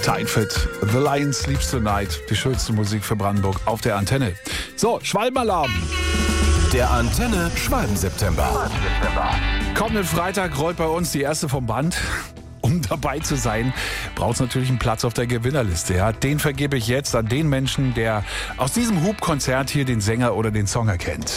Tidefit, The Lion Sleeps Tonight, die schönste Musik für Brandenburg auf der Antenne. So, Schwalbenalarm. Der Antenne Schwalben-September. Kommenden Freitag rollt bei uns die erste vom Band. Um dabei zu sein, braucht es natürlich einen Platz auf der Gewinnerliste. Ja? Den vergebe ich jetzt an den Menschen, der aus diesem Hubkonzert hier den Sänger oder den Song erkennt.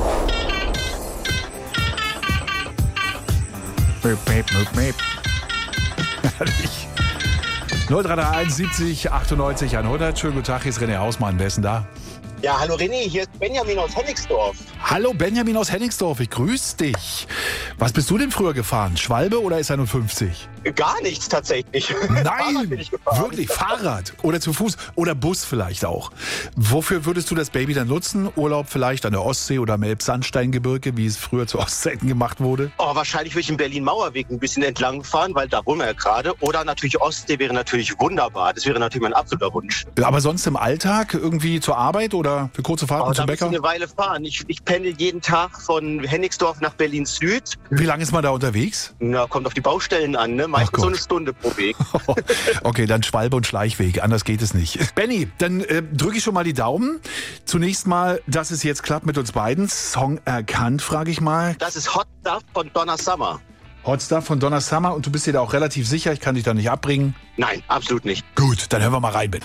Möp, möp, möp, möp. Herrlich. 0331 70 98 100. Schönen guten Tag, hier ist René Hausmann. Wer ist denn da? Ja, hallo René, hier ist Benjamin aus Hennigsdorf. Hallo Benjamin aus Hennigsdorf, ich grüße dich. Was bist du denn früher gefahren? Schwalbe oder S51? Gar nichts tatsächlich. Nein, wirklich, Fahrrad oder zu Fuß oder Bus vielleicht auch. Wofür würdest du das Baby dann nutzen? Urlaub vielleicht an der Ostsee oder am Elbsandsteingebirge, wie es früher zu Ostzeiten gemacht wurde? Oh, wahrscheinlich würde ich im Berlin-Mauerweg ein bisschen entlang fahren, weil da wohnen wir ja gerade. Oder natürlich Ostsee wäre natürlich wunderbar. Das wäre natürlich mein absoluter Wunsch. Aber sonst im Alltag irgendwie zur Arbeit oder für kurze Fahrten zum Bäcker? Da muss ich eine Weile fahren. Ich pendel jeden Tag von Hennigsdorf nach Berlin-Süd. Wie lange ist man da unterwegs? Na, kommt auf die Baustellen an, ne? Meistens so eine Stunde pro Weg. Okay, dann Schwalbe und Schleichweg, anders geht es nicht. Benni, dann drücke ich schon mal die Daumen. Zunächst mal, dass es jetzt klappt mit uns beiden. Song erkannt, frage ich mal. Das ist Hot Stuff von Donna Summer. Hot Stuff von Donna Summer und du bist dir da auch relativ sicher, ich kann dich da nicht abbringen? Nein, absolut nicht. Gut, dann hören wir mal rein, Ben.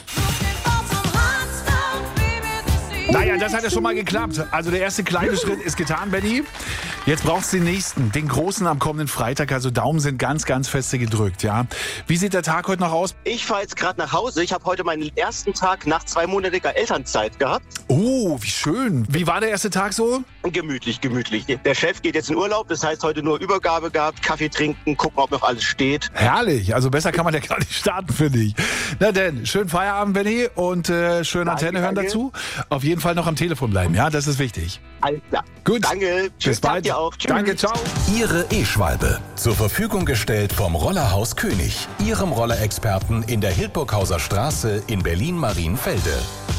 Naja, das hat ja schon mal geklappt. Also der erste kleine Schritt ist getan, Benni. Jetzt brauchst du den nächsten, den großen am kommenden Freitag. Also Daumen sind ganz, ganz feste gedrückt, ja. Wie sieht der Tag heute noch aus? Ich fahre jetzt gerade nach Hause. Ich habe heute meinen ersten Tag nach 2-monatiger Elternzeit gehabt. Oh, wie schön. Wie war der erste Tag so? Gemütlich, gemütlich. Der Chef geht jetzt in Urlaub, das heißt heute nur Übergabe gehabt, Kaffee trinken, gucken, ob noch alles steht. Herrlich, also besser kann man ja gar nicht starten, finde ich. Na denn, schönen Feierabend, Benni, und schöne Antenne hören dazu. Auf jeden Fall noch am Telefon bleiben, ja, das ist wichtig. Alles klar. Gut. Danke. Bis bald. Dir auch. Tschüss. Danke, ciao. Ihre E-Schwalbe. Zur Verfügung gestellt vom Rollerhaus König. Ihrem Rollerexperten in der Hildburghauser Straße in Berlin-Marienfelde.